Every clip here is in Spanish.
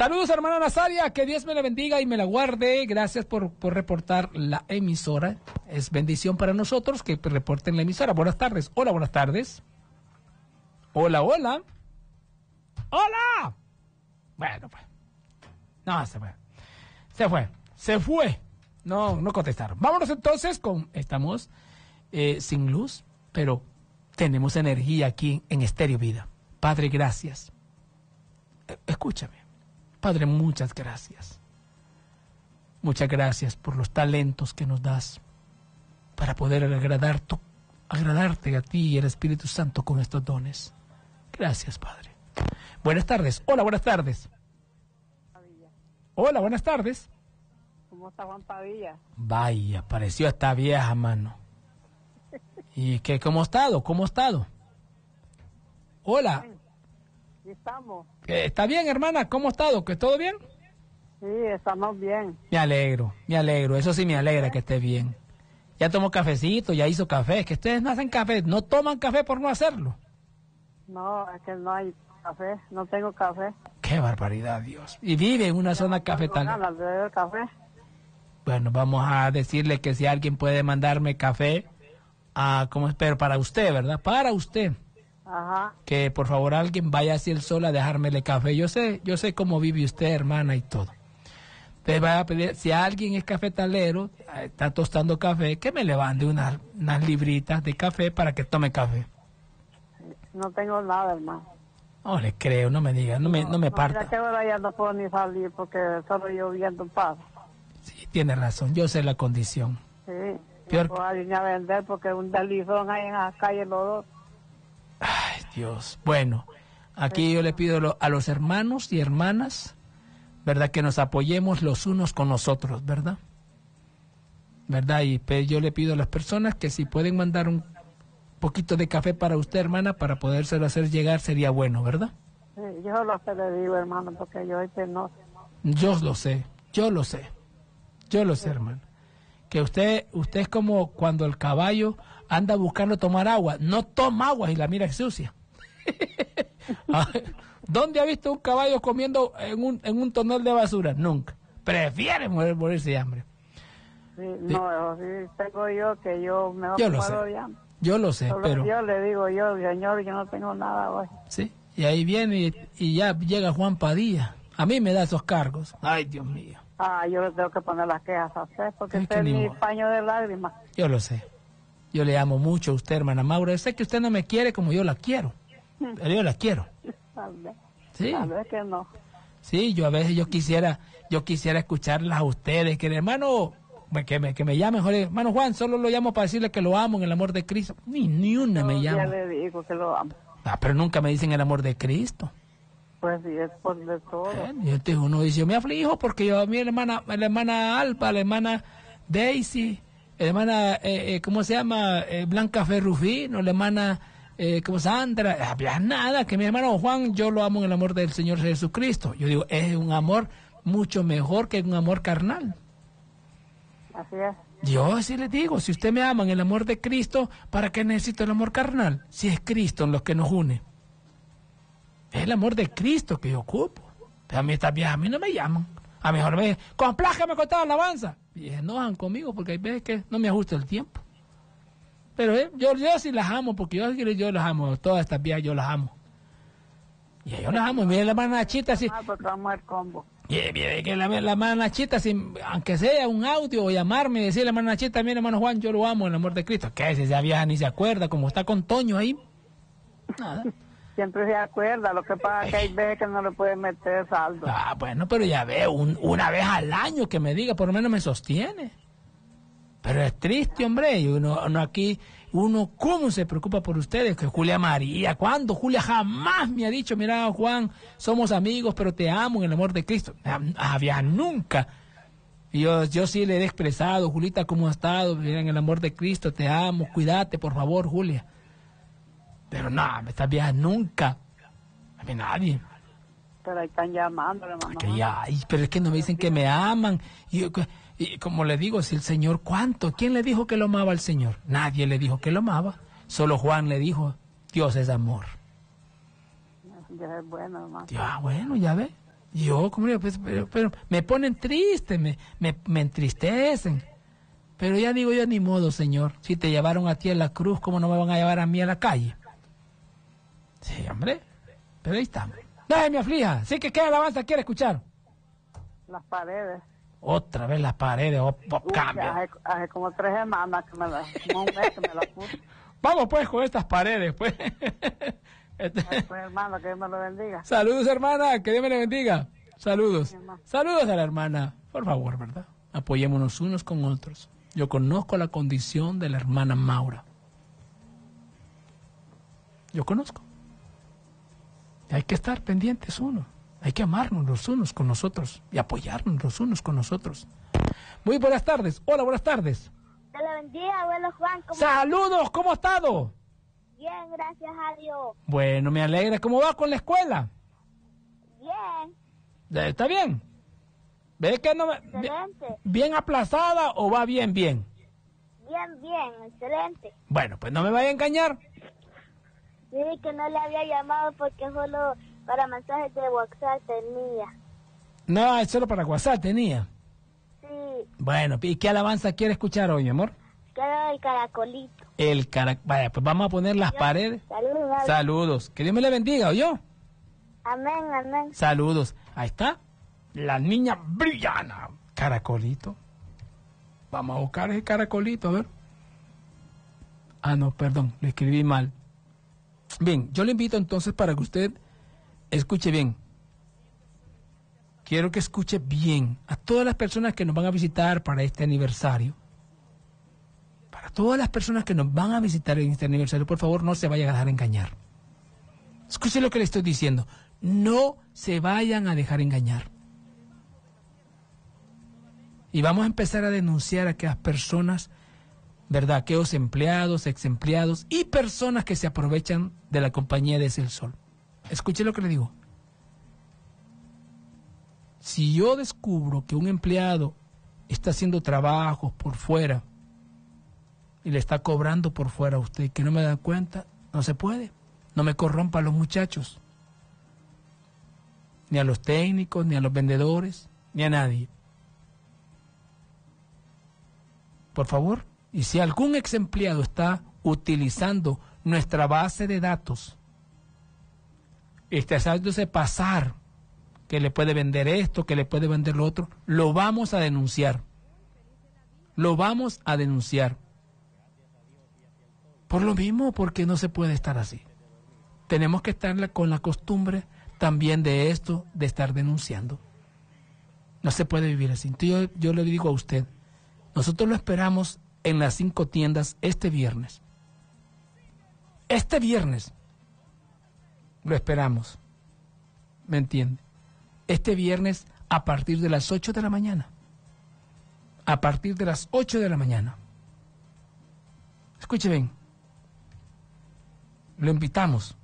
Saludos, hermana Nazaria, que Dios me la bendiga y me la guarde. Gracias por reportar la emisora. Es bendición para nosotros que reporten la emisora. Buenas tardes. Hola, buenas tardes. Hola, hola. ¡Hola! Bueno, pues. No, se fue. Se fue. Se fue. No contestaron. Vámonos entonces con... Estamos sin luz, pero tenemos energía aquí en Estéreo Vida. Padre, gracias. Escúchame. Padre, muchas gracias. Muchas gracias por los talentos que nos das para poder agradarte a ti y al Espíritu Santo con estos dones. Gracias, Padre. Buenas tardes. Hola, buenas tardes. Hola, buenas tardes. ¿Cómo está Juan Pavilla? Vaya, pareció hasta vieja, mano. ¿Y qué? ¿Cómo ha estado? ¿Cómo ha estado? Hola. Sí, estamos. ¿Está bien, hermana? ¿Cómo ha estado? ¿Que todo bien? Sí, estamos bien. Me alegro. Eso sí me alegra que esté bien. Ya tomó cafecito, ya hizo café. Es que ustedes no hacen café, no toman café por no hacerlo. No, es que no hay café, no tengo café. Qué barbaridad, Dios. Y vive en una zona cafetalera. No tengo ganas de beber café. Bueno, vamos a decirle que si alguien puede mandarme café, ¿cómo espero? Para usted, ¿verdad? Para usted. Ajá. Que por favor alguien vaya hacia el sol a dejármele café. Yo sé cómo vive usted, hermana, y todo. Te va a pedir, si alguien es cafetalero, está tostando café, que me le mande unas libritas de café para que tome café. No tengo nada, hermano. No le creo, no me diga, no me parta. Mira que ahora ya no puedo ni salir porque solo yo viendo paso. Sí, tiene razón, yo sé la condición. Sí, Peor... no puedo ir a vender porque un delizón hay en la calle los dos. Ay, Dios. Bueno, aquí yo le pido a los hermanos y hermanas, ¿verdad? Que nos apoyemos los unos con los otros, ¿verdad? ¿Verdad? Y yo le pido a las personas que si pueden mandar un poquito de café para usted, hermana, para podérselo hacer llegar, sería bueno, ¿verdad? Sí, yo lo que le digo, hermano, porque yo no sé. Yo lo sé, hermano. Que usted es como cuando el caballo anda buscando tomar agua, no toma agua y la mira sucia. ¿Dónde ha visto un caballo comiendo en un tonel de basura? Nunca. Prefiere morirse de hambre. Sí, no, sí tengo yo que yo me Yo lo sé. Yo lo sé, pero... Yo le digo señor, yo no tengo nada hoy. Sí, y ahí viene y ya llega Juan Padilla. A mí me da esos cargos. Ay, Dios mío. Yo le tengo que poner las quejas a usted porque usted es mi paño de lágrimas. Yo lo sé. Yo le amo mucho a usted, hermana Maura. Yo sé que usted no me quiere como yo la quiero. Pero yo la quiero. Tal vez. Sí. Tal vez que no. Sí, a veces yo quisiera escucharlas a ustedes. Que el hermano, que me llame, joder, hermano Juan, solo lo llamo para decirle que lo amo en el amor de Cristo. Ni una me llama. Ya le digo que lo amo. Pero nunca me dicen el amor de Cristo. Pues sí, es por de todo. Y uno dice, yo me aflijo porque yo a mí la hermana Alba, la hermana Daisy, la hermana, ¿cómo se llama? Blanca Ferrufino, la hermana, como Sandra, había nada, que mi hermano Juan, yo lo amo en el amor del Señor Jesucristo. Yo digo, es un amor mucho mejor que un amor carnal. Así es. Yo sí les digo, si usted me ama en el amor de Cristo, ¿para qué necesito el amor carnal? Si es Cristo en los que nos une. Es el amor de Cristo que yo ocupo. Pero a mí estas viejas a mí no me llaman. A mí mejor me complájame con toda la alabanza. Y se enojan conmigo porque hay veces que no me ajusta el tiempo. Pero yo sí las amo porque yo las amo. Todas estas viejas yo las amo. Y yo las amo. Mire la hermana Nachita así. Porque vamos al combo. Que la hermana Nachita, aunque sea un audio o llamarme y decirle a la hermana Nachita, mire hermano Juan, yo lo amo en el amor de Cristo. ¿Qué es? Esa vieja ni se acuerda, como está con Toño ahí. Nada. Siempre se acuerda, lo que pasa es que hay veces que no le puede meter saldo. Bueno, pero ya veo, una vez al año que me diga, por lo menos me sostiene. Pero es triste, hombre, y uno aquí, cómo se preocupa por ustedes, que Julia María, ¿cuándo? Julia jamás me ha dicho, mira Juan, somos amigos, pero te amo en el amor de Cristo. Había nunca. Y yo sí le he expresado, Julita, ¿cómo has estado? Mira, en el amor de Cristo, te amo, cuídate, por favor, Julia. Pero no, estas viejas nunca. A mí nadie. Pero ahí están llamándole, mamá. Pero es que no me dicen que me aman. Y como le digo, si el Señor, ¿cuánto? ¿Quién le dijo que lo amaba al Señor? Nadie le dijo que lo amaba. Solo Juan le dijo, Dios es amor. Dios es bueno, hermano. Bueno, ya ve. Yo, ¿cómo le digo? Pues, pero me ponen triste, me entristecen. Pero ya digo yo, ni modo, Señor. Si te llevaron a ti a la cruz, ¿cómo no me van a llevar a mí a la calle? Sí, hombre. Pero ahí está. No me aflija. Sí que qué alabanza quiere escuchar. Las paredes. Otra vez las paredes. Cambia. Hace como 3 semanas que como un mes que me la puse. Vamos pues con estas paredes, pues. Pues hermano, que Dios me lo bendiga. Saludos, hermana. Que Dios me la bendiga. Saludos. Sí, hermano. Saludos a la hermana. Por favor, ¿verdad? Apoyémonos unos con otros. Yo conozco la condición de la hermana Maura. Yo conozco. Hay que estar pendientes uno. Hay que amarnos los unos con nosotros y apoyarnos los unos con nosotros. Muy buenas tardes. Hola, buenas tardes. Te lo bendiga, abuelo Juan. Saludos, ¿cómo ha estado? Bien, gracias a Dios. Bueno, me alegra. ¿Cómo va con la escuela? Bien, ¿Está bien? ¿Ve que no me... excelente. ¿Bien aplazada o va bien, bien? Bien, excelente. Bueno, pues no me vaya a engañar. Dije que no le había llamado porque solo para mensajes de WhatsApp tenía. No, es solo para WhatsApp tenía. Sí, Bueno, ¿y qué alabanza quiere escuchar hoy, mi amor? quiero el caracolito. Vaya, pues vamos a poner las paredes. Saludos. Saludos. Que Dios me le bendiga, ¿oyó? Amén, amén. Saludos. Ahí está. La niña brillana. Caracolito. Vamos a buscar ese caracolito, a ver. Ah, no, perdón, lo escribí mal. Bien, yo le invito entonces para que usted escuche bien. Quiero que escuche bien a todas las personas que nos van a visitar para este aniversario. Para todas las personas que nos van a visitar en este aniversario, por favor, no se vayan a dejar engañar. Escuche lo que le estoy diciendo. No se vayan a dejar engañar. Y vamos a empezar a denunciar a aquellas personas, ¿verdad? Aquellos empleados, ex empleados y personas que se aprovechan de la compañía de El Sol. Escuche lo que le digo. Si yo descubro que un empleado está haciendo trabajos por fuera y le está cobrando por fuera a usted que no me da cuenta, no se puede. No me corrompa a los muchachos, ni a los técnicos, ni a los vendedores, ni a nadie. Por favor, y si algún ex empleado está utilizando nuestra base de datos, está haciéndose pasar que le puede vender esto, que le puede vender lo otro, lo vamos a denunciar. Lo vamos a denunciar. Por lo mismo, porque no se puede estar así. Tenemos que estar con la costumbre también de esto, de estar denunciando. No se puede vivir así. Entonces yo le digo a usted, nosotros lo esperamos en las 5 tiendas este viernes. Este viernes lo esperamos. ¿Me entiende? Este viernes a partir de las 8 de la mañana. A partir de las 8 de la mañana. Escuche bien. Lo invitamos.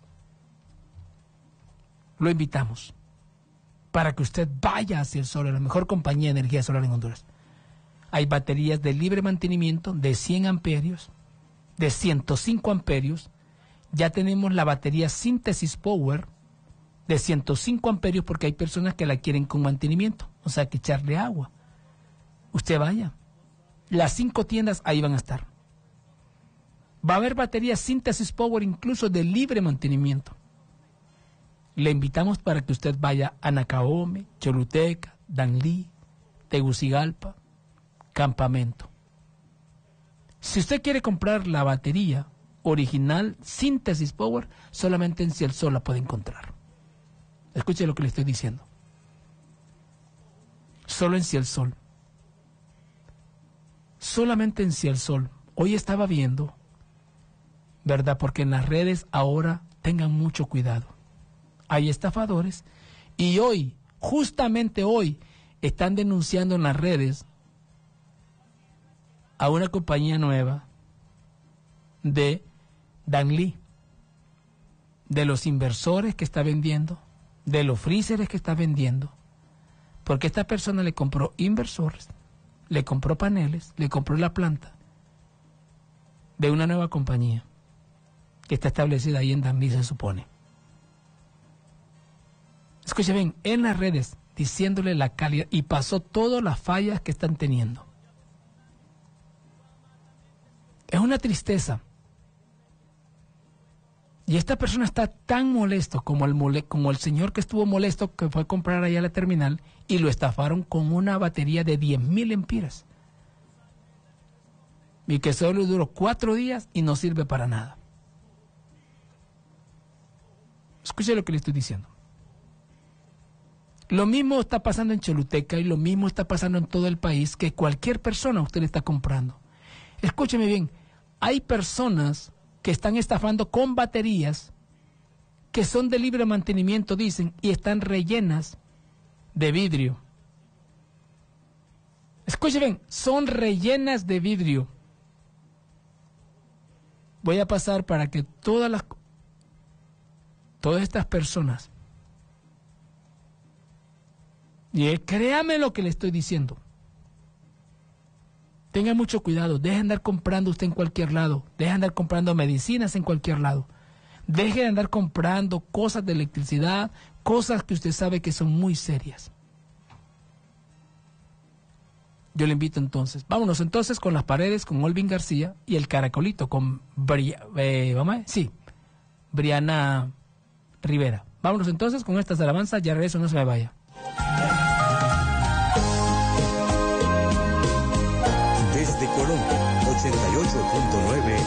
Lo invitamos para que usted vaya hacia El Sol, la mejor compañía de energía solar en Honduras. Hay baterías de libre mantenimiento de 100 amperios, de 105 amperios. Ya tenemos la batería Synthesis Power de 105 amperios porque hay personas que la quieren con mantenimiento, o sea, que echarle agua. Usted vaya. Las 5 tiendas ahí van a estar. Va a haber baterías Synthesis Power incluso de libre mantenimiento. Le invitamos para que usted vaya a Nacaome, Choluteca, Danlí, Tegucigalpa, Campamento. Si usted quiere comprar la batería original Synthesis Power, solamente en Ciel Sol la puede encontrar. Escuche lo que le estoy diciendo. Solo en Ciel Sol. Solamente en Ciel Sol. Hoy estaba viendo, ¿verdad? Porque en las redes ahora tengan mucho cuidado. Hay estafadores y hoy, justamente hoy, están denunciando en las redes a una compañía nueva de Danlí, de los inversores que está vendiendo, de los freezers que está vendiendo, porque esta persona le compró inversores, le compró paneles, le compró la planta de una nueva compañía que está establecida ahí en Danlí, se supone. Escuche bien, en las redes, diciéndole la calidad, y pasó todas las fallas que están teniendo. Es una tristeza. Y esta persona está tan molesto como el señor que estuvo molesto, que fue a comprar allá a la terminal y lo estafaron con una batería de 10.000 empiras. Y que solo duró 4 días y no sirve para nada. Escuche lo que le estoy diciendo. Lo mismo está pasando en Choluteca y lo mismo está pasando en todo el país, que cualquier persona usted le está comprando. Escúcheme bien, hay personas que están estafando con baterías que son de libre mantenimiento, dicen, y están rellenas de vidrio. Escuchen bien, son rellenas de vidrio. Voy a pasar para que todas estas personas, y créame lo que le estoy diciendo, tenga mucho cuidado, deje de andar comprando usted en cualquier lado, deje de andar comprando medicinas en cualquier lado, deje de andar comprando cosas de electricidad, cosas que usted sabe que son muy serias. Yo le invito entonces, vámonos entonces con Las Paredes, con Olvin García, y El Caracolito con Briana Rivera. Vámonos entonces con estas alabanzas, ya regreso, no se me vaya. Desde Colombia, 88.9